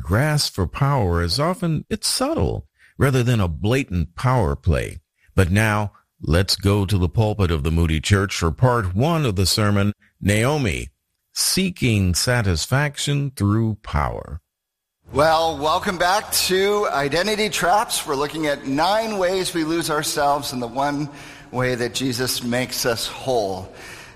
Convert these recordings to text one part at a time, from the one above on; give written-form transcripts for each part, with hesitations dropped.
grasp for power is often, it's subtle, rather than a blatant power play. But now, let's go to the pulpit of the Moody Church for part 1 of the sermon, Naomi, Seeking Satisfaction Through Power. Well, welcome back to Identity Traps. We're looking at 9 ways we lose ourselves and the one way that Jesus makes us whole.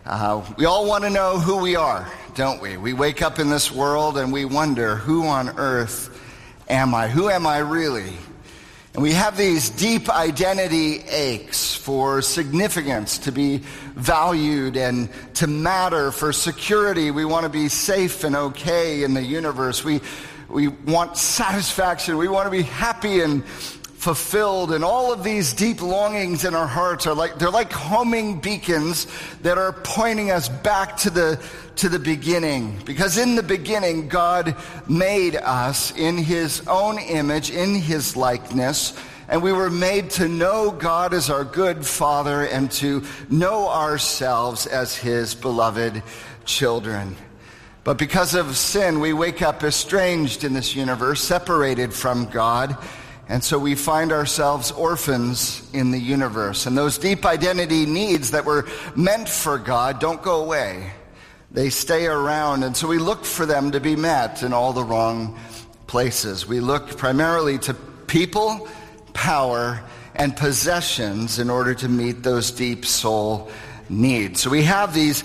We all want to know who we are, don't we? We wake up in this world and we wonder, who on earth am I? Who am I really? And we have these deep identity aches for significance, to be valued and to matter, for security. We want to be safe and okay in the universe. We want satisfaction. We want to be happy and fulfilled. And all of these deep longings in our hearts are they're like homing beacons that are pointing us back to the beginning. Because in the beginning, God made us in his own image, in his likeness. And we were made to know God as our good Father and to know ourselves as his beloved children. But because of sin, we wake up estranged in this universe, separated from God. And so we find ourselves orphans in the universe. And those deep identity needs that were meant for God don't go away. They stay around. And so we look for them to be met in all the wrong places. We look primarily to people, power, and possessions in order to meet those deep soul needs. So we have these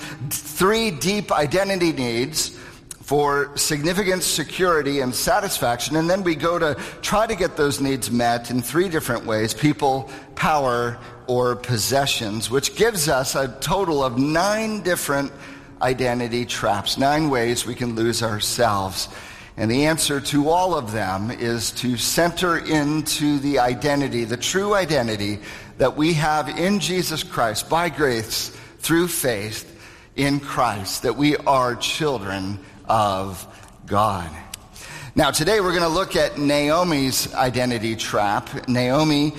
3 deep identity needs for significance, security, and satisfaction, and then we go to try to get those needs met in 3 different ways: people, power, or possessions, which gives us a total of 9 different identity traps, 9 ways we can lose ourselves. And the answer to all of them is to center into the identity, the true identity that we have in Jesus Christ by grace through faith in Christ, that we are children of God. Now today we're going to look at Naomi's identity trap. Naomi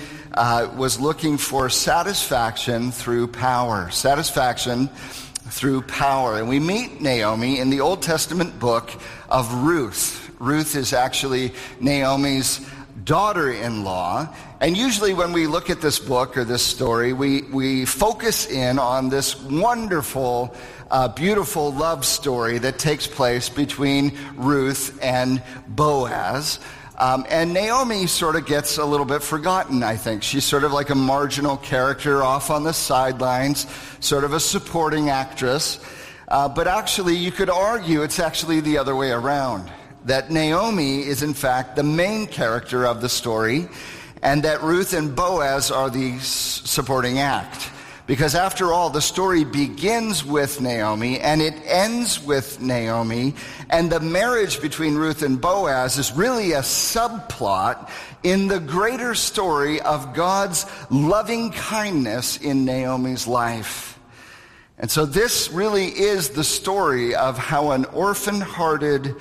was looking for satisfaction through power. Satisfaction through power. And we meet Naomi in the Old Testament book of Ruth. Ruth is actually Naomi's daughter-in-law. And usually when we look at this book or this story, we focus in on this wonderful, beautiful love story that takes place between Ruth and Boaz. And Naomi sort of gets a little bit forgotten, I think. She's sort of like a marginal character off on the sidelines, sort of a supporting actress. But actually, you could argue it's actually the other way around. That Naomi is, in fact, the main character of the story, and that Ruth and Boaz are the supporting act. Because after all, the story begins with Naomi, and it ends with Naomi, and the marriage between Ruth and Boaz is really a subplot in the greater story of God's loving kindness in Naomi's life. And so this really is the story of how an orphan-hearted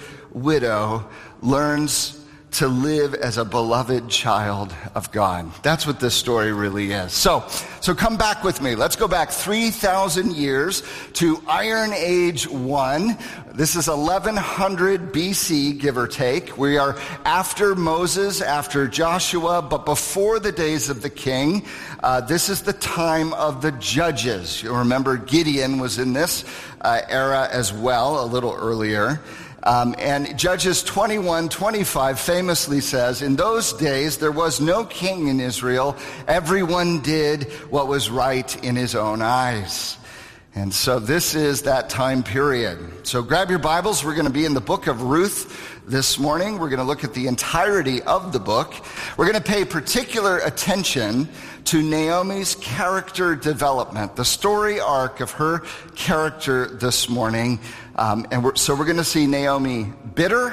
widow learns to live as a beloved child of God. That's what this story really is. So come back with me. Let's go back 3,000 years to Iron Age 1. This is 1100 BC, give or take. We are after Moses, after Joshua, but before the days of the king. This is the time of the judges. You'll remember Gideon was in this era as well, a little earlier. And Judges 21:25 famously says, "In those days there was no king in Israel. Everyone did what was right in his own eyes." And so this is that time period. So grab your Bibles. We're going to be in the book of Ruth this morning. We're going to look at the entirety of the book. We're going to pay particular attention to Naomi's character development, the story arc of her character this morning. So we're going to see Naomi bitter,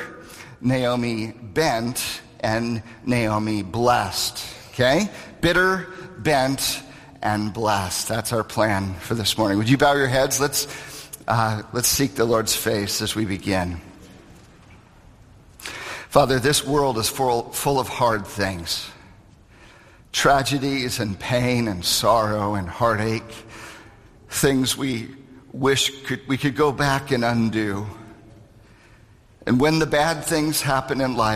Naomi bent, and Naomi blessed. Okay? Bitter, bent, and blessed. That's our plan for this morning. Would you bow your heads? Let's seek the Lord's face as we begin. Father, this world is full of hard things. Tragedies and pain and sorrow and heartache. Things we wish we could go back and undo. And when the bad things happen in life,